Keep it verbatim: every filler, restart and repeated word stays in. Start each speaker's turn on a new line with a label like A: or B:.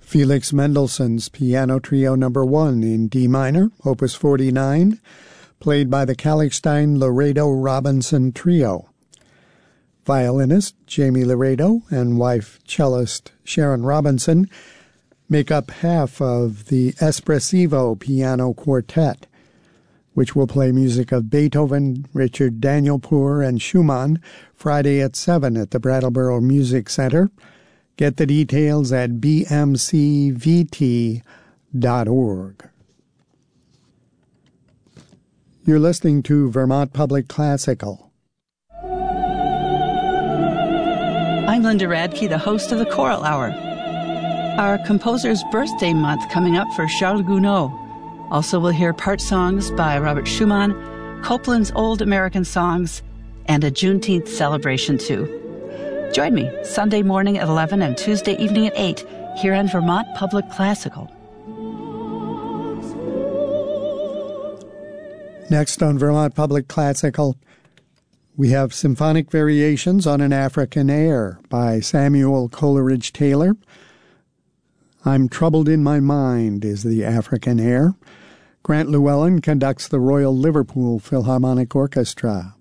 A: Felix Mendelssohn's Piano Trio Number one in D minor, Opus forty-nine, played by the Kallichstein Laredo Robinson Trio. Violinist Jamie Laredo and wife cellist Sharon Robinson make up half of the Espressivo Piano Quartet, which will play music of Beethoven, Richard Danielpour, and Schumann Friday at seven at the Brattleboro Music Center. Get the details at b m c v t dot org. You're listening to Vermont Public Classical.
B: I'm Linda Radke, the host of the Choral Hour. Our composer's birthday month coming up for Charles Gounod. Also, we'll hear part songs by Robert Schumann, Copland's Old American Songs, and a Juneteenth celebration, too. Join me Sunday morning at eleven and Tuesday evening at eight here on Vermont Public Classical.
A: Next on Vermont Public Classical, we have Symphonic Variations on an African Air by Samuel Coleridge Taylor. I'm Troubled in My Mind is the African Air. Grant Llewellyn conducts the Royal Liverpool Philharmonic Orchestra.